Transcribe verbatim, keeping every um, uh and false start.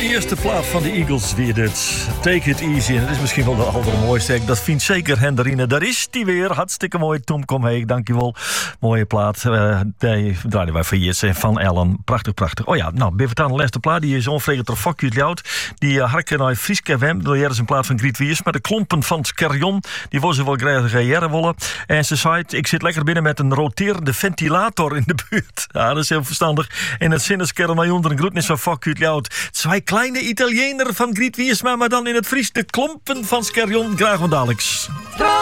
eerste plaat van de Eagles weer dit. Take it easy. En dat is misschien wel de allermooiste. Dat vindt zeker Henderine. Daar is die weer. Hartstikke mooi. Tom, kom heen. Dankjewel. Mooie plaat. Uh, die draaiden wij van Jesse van Ellen. Prachtig, prachtig. Oh ja, nou, ben de laatste plaat. Die is onvredig ter fuck uit Ljout. Die uh, harken naar Frieske Wem. Dat is een plaat van Griet Wiers. Maar de klompen van Skerjon. Die wil ze wel graag jaren willen. En ze zei, ik zit lekker binnen met een roterende ventilator in de buurt. Ja, dat is heel verstandig. En het zinnenskerm naar onder een groetnis van fuck uit Ljout. Twee kleine Italiener van Griet Wiersma, maar dan in het Fries. De klompen van Skerjon. Graag wat dadelijks.